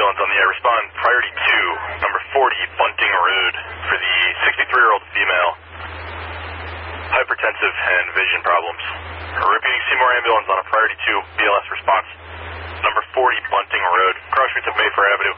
ambulance on the air. Respond priority 2, number 40, Bunting Road, for the 63-year-old female. Hypertensive and vision problems. Repeating, Seymour ambulance on a priority 2, BLS response. Number 40, Bunting Road, crossing to Mayfair Avenue.